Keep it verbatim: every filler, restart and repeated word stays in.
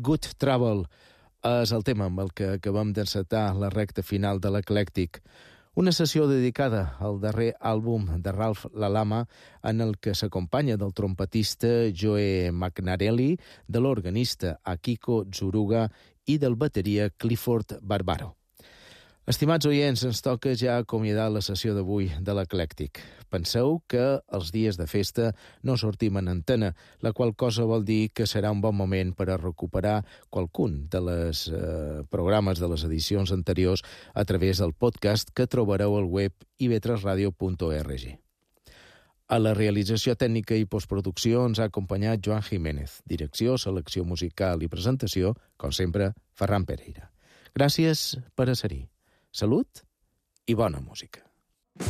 Good Trouble és el tema amb el que acabem d'encetar la recta final de l'Eclèctic. Una sessió dedicada al darrer àlbum de Ralph LaLama en el que s'acompanya del trompetista Joe Magnarelli, de l'organista Akiko Tsuruga i del bateria Clifford Barbaro. Estimats oients, ens toca ja acomiadar la sessió d'avui de l'Eclèctic. Penseu que els dies de festa no sortim en antena, la qual cosa vol dir que serà un bon moment per a recuperar qualcun de les eh, programes de les edicions anteriors a través del podcast que trobareu al web i ve tres radio punt org. A la realització tècnica i postproducció ens ha acompanyat Joan Jiménez. Direcció, selecció musical i presentació, com sempre, Ferran Pereira. Gràcies per a ser-hi. Salut i bona música.